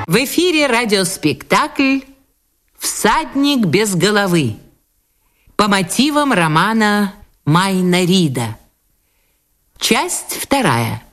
В эфире радиоспектакль «Всадник без головы» по мотивам романа Майна Рида. Часть вторая.